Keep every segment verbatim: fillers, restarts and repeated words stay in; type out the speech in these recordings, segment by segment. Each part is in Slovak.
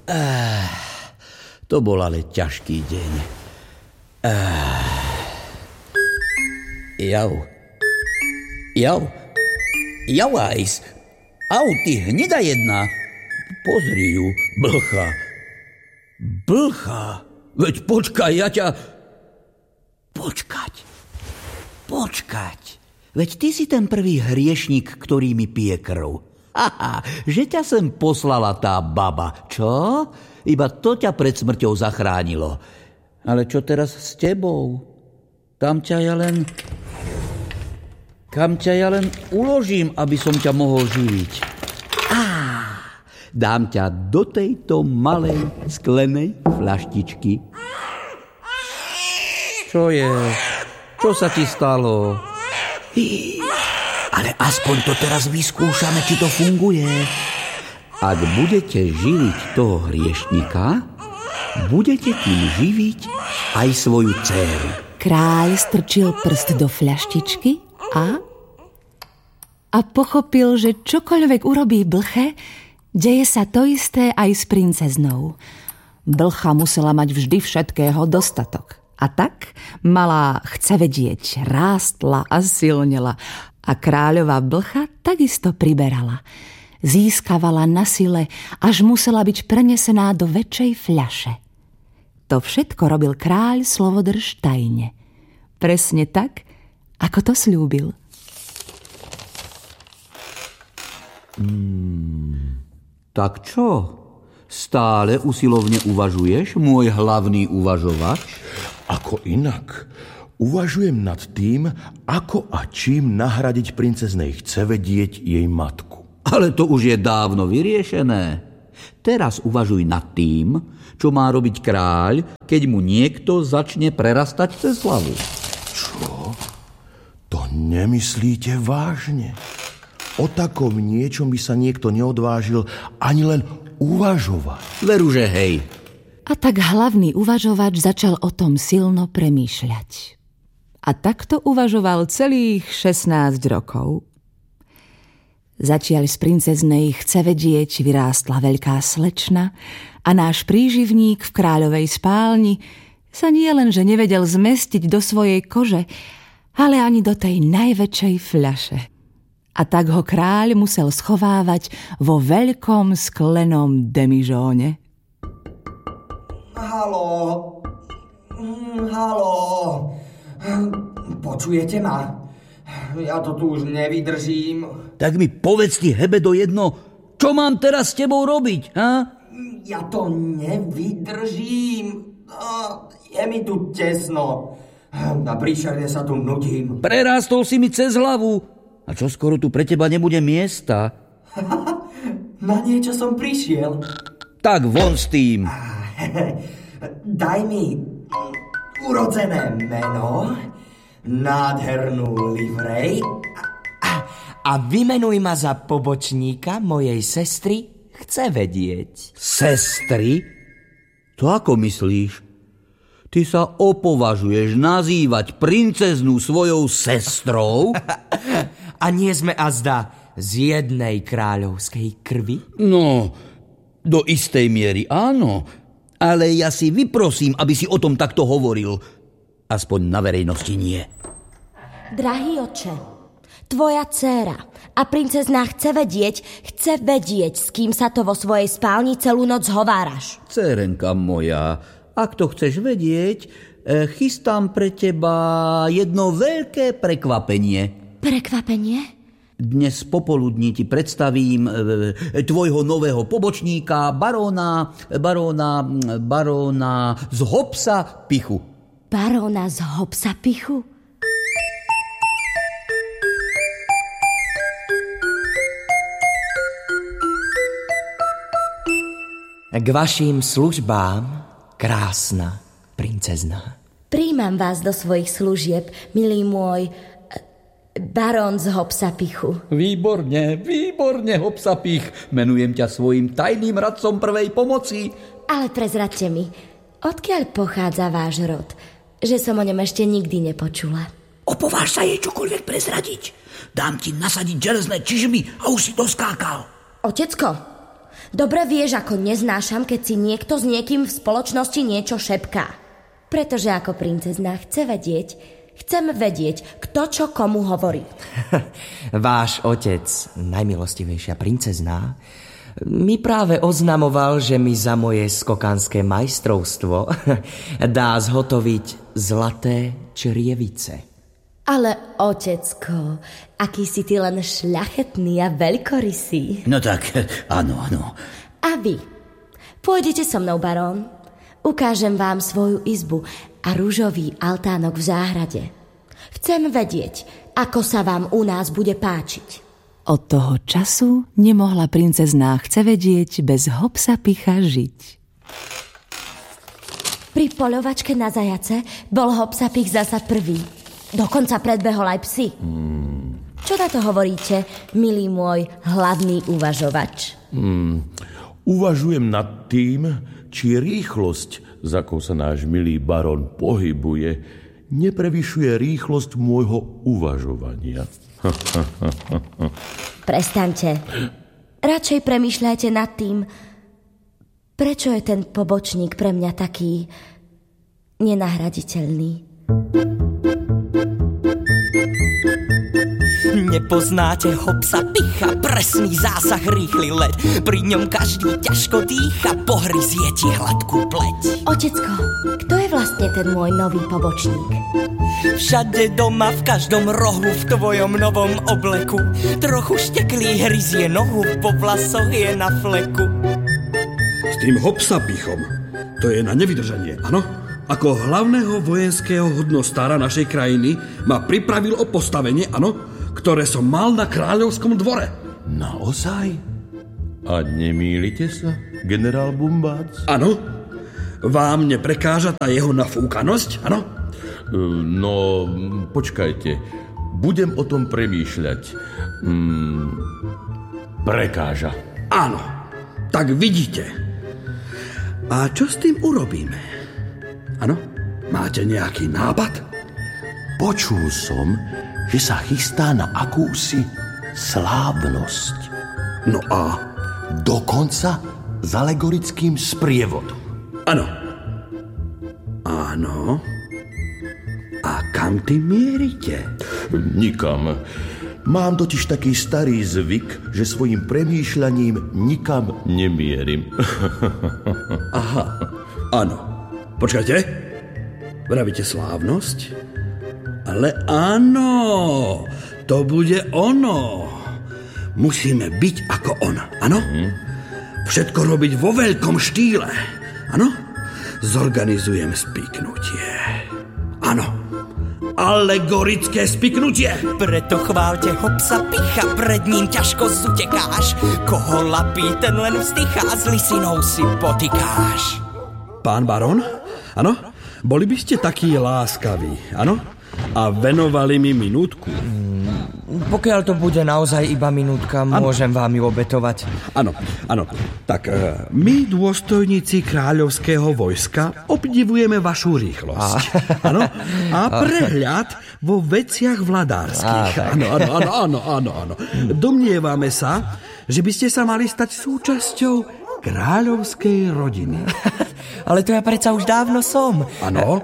Ah, to bol ale ťažký deň. Ah. Jau. Jau. Javajs. Au, ty hneda jedna. Pozri ju, blcha. Blcha. Veď počkaj, ja ťa... Počkať. Počkať. Veď ty si ten prvý hriešnik, ktorý mi pije krv. Haha, že ťa sem poslala tá baba, čo? Iba to ťa pred smrťou zachránilo. Ale čo teraz s tebou? Tam ťa ja len... Kam ťa ja len uložím, aby som ťa mohol živiť? Á, dám ťa do tejto malej sklenej fľaštičky. Čo je? Čo sa ti stalo? Hí, ale aspoň to teraz vyskúšame, či to funguje. Ak budete živiť toho hriešnika, budete tým živiť aj svoju dcéru. Kráľ strčil prst do fľaštičky a... A pochopil, že čokoľvek urobí blche, deje sa to isté aj s princeznou. Blcha musela mať vždy všetkého dostatok. A tak malá chce vedieť rástla a silnela a kráľová blcha takisto priberala. Získavala na sile, až musela byť prenesená do väčšej fľaše. To všetko robil kráľ Slovodrž tajne. Presne tak, ako to sľúbil. Hmm, tak čo? Stále usilovne uvažuješ, môj hlavný uvažovač? Ako inak? Uvažujem nad tým, ako a čím nahradiť princeznej chce vedieť jej matku. Ale to už je dávno vyriešené. Teraz uvažuj nad tým, čo má robiť kráľ, keď mu niekto začne prerastať cez hlavu. Čo? To nemyslíte vážne? O takom niečom by sa niekto neodvážil ani len uvažovať. Veru, že hej. A tak hlavný uvažovač začal o tom silno premýšľať. A takto uvažoval celých šestnásť rokov. Zatiaľ z princeznej chce vedieť vyrástla veľká slečna a náš príživník v kráľovej spálni sa nie len, že nevedel zmestiť do svojej kože, ale ani do tej najväčšej fľaše. A tak ho kráľ musel schovávať vo veľkom sklenom demižóne. Haló, haló, počujete ma? Ja to tu už nevydržím. Tak mi povedz ty, hebedo jedno, čo mám teraz s tebou robiť, ha? Ja to nevydržím. Je mi tu tesno. A príšerne sa tu nudím. Prerástol si mi cez hlavu. A čo skoro tu pre teba nebude miesta? Na niečo som prišiel. Tak von s tým. Daj mi urodzené meno, nádhernú livrej a, a vymenuj ma za pobočníka mojej sestry chce vedieť. Sestry? To ako myslíš? Ty sa opovažuješ nazývať princeznú svojou sestrou? A nie sme azda z jednej kráľovskej krvi? No, do istej miery áno. Ale ja si vyprosím, aby si o tom takto hovoril. Aspoň na verejnosti nie. Drahý oče, tvoja dcéra a princezná chce vedieť, chce vedieť, s kým sa to vo svojej spálni celú noc hováraš. Dcérenka moja, ak to chceš vedieť, chystám pre teba jedno veľké prekvapenie. Prekvapenie? Dnes popoludní ti predstavím tvojho nového pobočníka, baróna, baróna, baróna z Hopsa Pichu. Baróna z Hopsa Pichu? K vašim službám, krásna princezná. Príjmam vás do svojich služieb, milý môj barón z Hopsa Pichu. Výborne, výborne, Hopsa Pich. Menujem ťa svojim tajným radcom prvej pomoci. Ale prezradte mi, odkiaľ pochádza váš rod, že som o ňom ešte nikdy nepočula. Opováž sa jej čokoľvek prezradiť. Dám ti nasadiť železné čižmy a už si doskákal. Otecko, Dobre vieš, ako neznášam, keď si niekto s niekým v spoločnosti niečo šepká. Pretože ako princezná chce vedieť, chcem vedieť, kto čo komu hovorí. Váš otec, najmilostivejšia princezná, mi práve oznamoval, že mi za moje skokánske majstrovstvo dá zhotoviť zlaté črievice. Ale, otecko, aký si ty len šľachetný a veľkorysý. No tak, áno, áno. A vy? Pôjdete so mnou, barón. Ukážem vám svoju izbu a ružový altánok v záhrade. Chcem vedieť, ako sa vám u nás bude páčiť. Od toho času nemohla princezná chce vedieť bez Hopsapicha žiť. Pri poľovačke na zajace bol Hopsapich zasa prvý. Dokonca predbehol aj psy. Hmm. Čo na to hovoríte, milý môj hlavný uvažovač? Hmm. Uvažujem nad tým, či rýchlosť, za akou sa náš milý barón pohybuje, neprevyšuje rýchlosť môjho uvažovania. Prestaňte. Radšej premýšľajte nad tým, prečo je ten pobočník pre mňa taký nenahraditeľný. Nepoznáte Hopsapicha, presný zásah, rýchly let. Pri ňom každý ťažko dýcha, pohryzie ti hladkú pleť. Otecko, kto je vlastne ten môj nový pobočník? Všade doma, v každom rohu, v tvojom novom obleku. Trochu šteklý hryzie nohu, po vlasoch je na fleku. S tým Hopsapichom, to je na nevydržanie, áno? Ako hlavného vojenského hodnostára našej krajiny ma pripravil o postavenie, áno? Ktoré som mal na kráľovskom dvore. Naozaj? A nemýlite sa, generál Bumbác? Áno. Vám neprekáža tá jeho nafúkanosť, áno? No, počkajte. Budem o tom premýšľať. Hmm, prekáža. Áno. Tak vidíte. A čo s tým urobíme? Áno? Máte nejaký nápad? Počul som, že sa chystá na akúsi slávnosť. No a? Dokonca s alegorickým sprievodom. Áno. Áno. A kam ty mierite? Nikam. Mám totiž taký starý zvyk, že svojim premýšľaním nikam nemierim. Aha. Áno. Počkajte. Vravíte slávnosť? Ale áno, to bude ono. Musíme byť ako on, áno? Hmm. Všetko robiť vo veľkom štýle, áno? Zorganizujem spiknutie. Áno, alegorické spiknutie. Preto chválte Hopsapicha, pred ním ťažko zutekáš. Koho lapí, ten len vzdychá, s lisinou si potýkáš. Pán barón, áno? Boli by ste takí láskaví, áno? A venovali mi minútku. Hmm, pokiaľ to bude naozaj iba minútka, ano. Môžem vám ju obetovať. Áno, áno. Tak my, dôstojníci kráľovského vojska, obdivujeme vašu rýchlosť. Áno. A prehľad vo veciach vladárskych. Áno, áno, áno, áno, áno, áno. Domnievame sa, že by ste sa mali stať súčasťou kráľovskej rodiny. Ale to ja predsa už dávno som. Áno.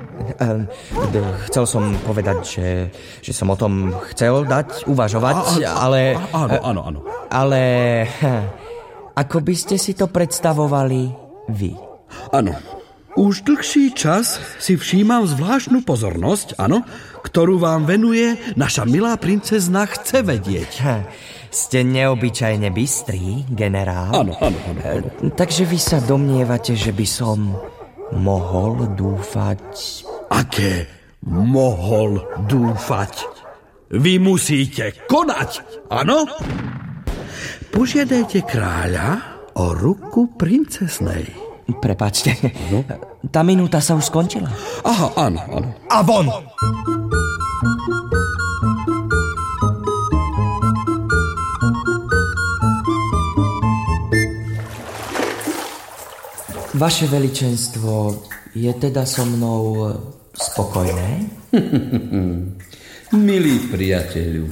Chcel som povedať, že, že som o tom chcel dať uvažovať, a, a, ale... Áno, áno, áno. Ale ako by ste si to predstavovali vy? Áno. Už dlhší čas si všímam zvláštnu pozornosť, áno, ktorú vám venuje naša milá princezna chce vedieť. Ste neobyčajne bystrý, generál. Áno, áno, áno, áno. Takže vy sa domnievate, že by som mohol dúfať... Aké mohol dúfať? Vy musíte konať, áno? Požiadajte kráľa o ruku princeznej. Prepáčte, no? Tá minúta sa už skončila. Aha, áno, áno. A von! Vaše veličenstvo je teda so mnou spokojné? Milý priateľu,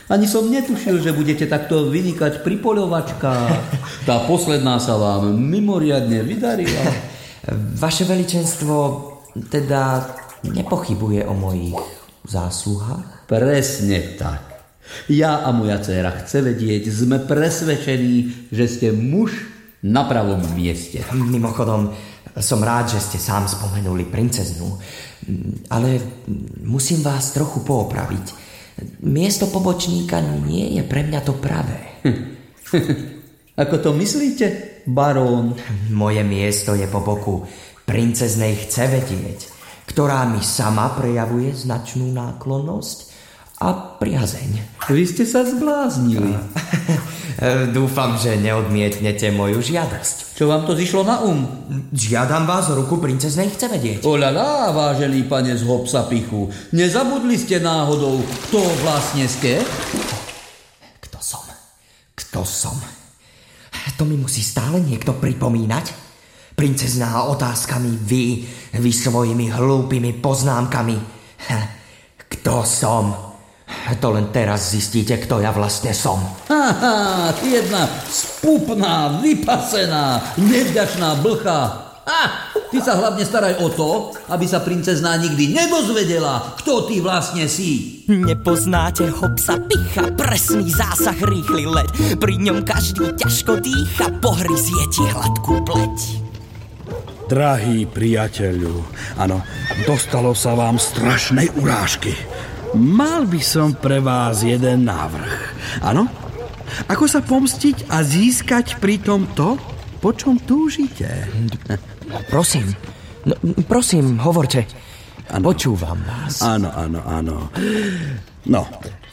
Ani som netušil, že budete takto vynikať pri poľovačkách. Tá posledná sa vám mimoriadne vydarila. Vaše veličenstvo teda nepochybuje o mojich zásluhách? Presne tak. Ja a moja dcéra chce vedieť, sme presvedčení, že ste muž na pravom mieste. Mimochodom, som rád, že ste sám spomenuli princeznu, ale musím vás trochu poopraviť. Miesto pobočníka nie je pre mňa to pravé. Ako to myslíte, barón? Moje miesto je po boku princeznej chce vedieť, ktorá mi sama prejavuje značnú náklonnosť a priazeň. Vy ste sa zbláznili. Dúfam, že neodmietnete moju žiadosť. Čo vám to zišlo na um? Žiadam vás o ruku princeznej chce vedieť. Oľalá, vážený pane z Hopsapichu, nezabudli ste náhodou, kto vlastne ste? Kto som? Kto som? To mi musí stále niekto pripomínať? Princezná otázkami, vy, vy svojimi hlúpými poznámkami. Kto som? To len teraz zistíte, kto ja vlastne som. Haha, jedna spupná, vypasená, nevďačná blcha. Ha, ty sa hlavne staraj o to, aby sa princezná nikdy nedozvedela, kto ty vlastne si. Nepoznáte Hopsapicha, presný zásah, rýchly let. Pri ňom každý ťažko dýcha, pohryzie ti hladkú pleť. Drahý priateľu, áno, dostalo sa vám strašnej urážky. Mal by som pre vás jeden návrh. Áno? Ako sa pomstiť a získať pritom to, po čom túžite? Prosím, no, prosím, hovorte. Ano. Počúvam vás. Áno, áno, áno. No,